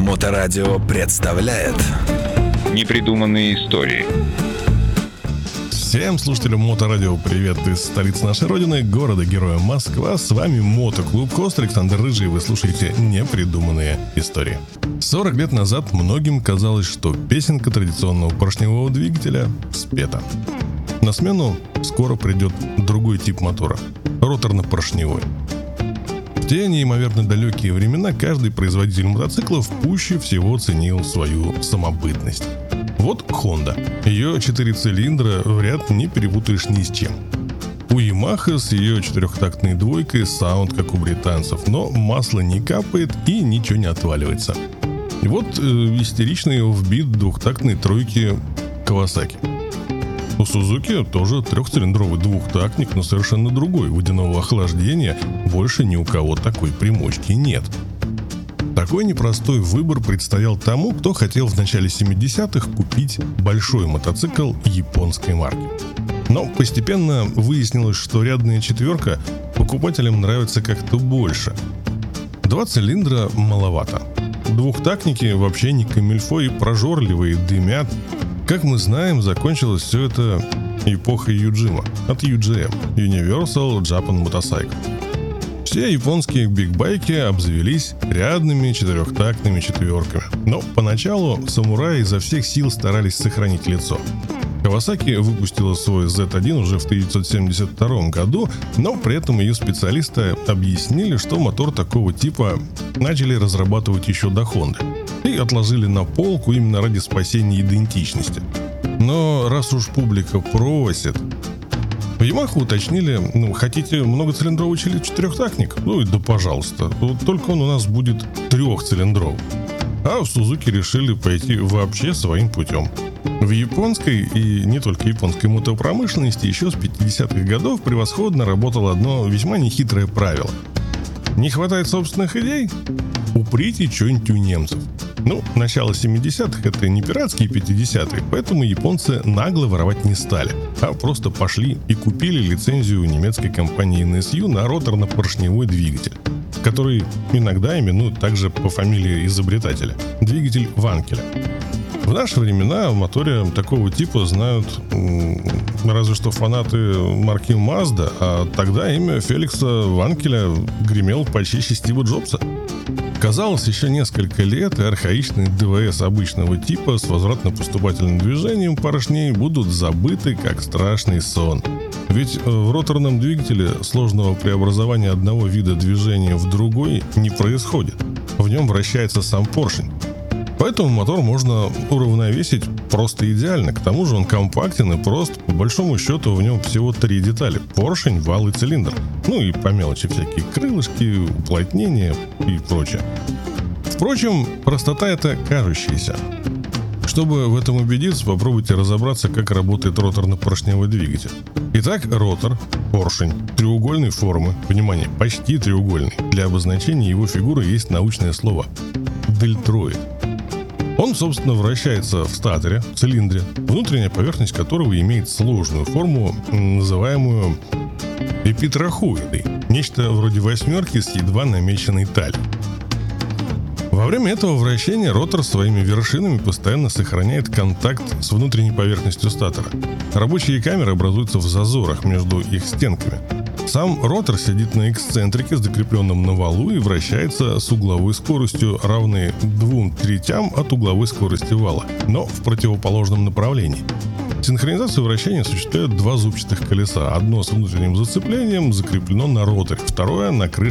Моторадио представляет Непридуманные истории. Всем слушателям Моторадио привет из столицы нашей родины, города-героя Москва. С вами Мотоклуб Хост, Александр Рыжий, и вы слушаете Непридуманные истории. 40 лет назад многим казалось, что песенка традиционного поршневого двигателя спета. На смену скоро придет другой тип мотора – роторно-поршневой. В те неимоверно далекие времена каждый производитель мотоциклов пуще всего ценил свою самобытность. Вот Honda. Ее 4 цилиндра в ряд не перепутаешь ни с чем. У Yamaha с ее 4-тактной двойкой саунд как у британцев, но масло не капает и ничего не отваливается. И вот истеричный офбит 2-тактной тройки Kawasaki. У Suzuki тоже 3-цилиндровый двухтактник, но совершенно другой. Водяного охлаждения больше ни у кого такой примочки нет. Такой непростой выбор предстоял тому, кто хотел в начале 70-х купить большой мотоцикл японской марки. Но постепенно выяснилось, что рядная четверка покупателям нравится как-то больше. 2 цилиндра маловато. Двухтактники вообще не камильфо и прожорливые, дымят. Как мы знаем, закончилось все это эпохой Юджима от UJM – Universal Japan Motorcycle. Все японские бигбайки обзавелись рядными 4-тактными четверками. Но поначалу самураи изо всех сил старались сохранить лицо. Kawasaki выпустила свой Z1 уже в 1972 году, но при этом ее специалисты объяснили, что мотор такого типа начали разрабатывать еще до Honda и отложили на полку именно ради спасения идентичности. Но раз уж публика просит, в Yamaha уточнили: хотите многоцилиндровый 4-тактник? Да пожалуйста, только он у нас будет 3-цилиндровый. А в Suzuki решили пойти вообще своим путем. В японской и не только японской мотопромышленности еще с 50-х годов превосходно работало одно весьма нехитрое правило. Не хватает собственных идей? Уприте что-нибудь у немцев. Начало 70-х — это не пиратские 50-е, поэтому японцы нагло воровать не стали, а просто пошли и купили лицензию немецкой компании NSU на роторно-поршневой двигатель, который иногда именуют также по фамилии изобретателя – двигатель Ванкеля. В наши времена о моторе такого типа знают разве что фанаты марки Mazda, а тогда имя Феликса Ванкеля гремело почище Стива Джобса. Казалось, еще несколько лет и архаичный ДВС обычного типа с возвратно-поступательным движением поршней будут забыты как страшный сон. Ведь в роторном двигателе сложного преобразования одного вида движения в другой не происходит. В нем вращается сам поршень. Поэтому мотор можно уравновесить просто идеально. К тому же он компактен и прост. По большому счету в нем всего 3 детали: поршень, вал и цилиндр. И по мелочи всякие крылышки, уплотнения и прочее. Впрочем, простота это кажущаяся. Чтобы в этом убедиться, попробуйте разобраться, как работает роторно-поршневой двигатель. Итак, ротор, поршень, треугольной формы, внимание, почти треугольный. Для обозначения его фигуры есть научное слово – дельтроид. Он, собственно, вращается в статоре, цилиндре, внутренняя поверхность которого имеет сложную форму, называемую эпитрахоидой, нечто вроде восьмерки с едва намеченной талией. Во время этого вращения ротор своими вершинами постоянно сохраняет контакт с внутренней поверхностью статора. Рабочие камеры образуются в зазорах между их стенками. Сам ротор сидит на эксцентрике, закрепленном на валу, и вращается с угловой скоростью, равной 2/3 от угловой скорости вала, но в противоположном направлении. Синхронизацию вращения осуществляют 2 зубчатых колеса. Одно с внутренним зацеплением закреплено на роторе, второе на крыше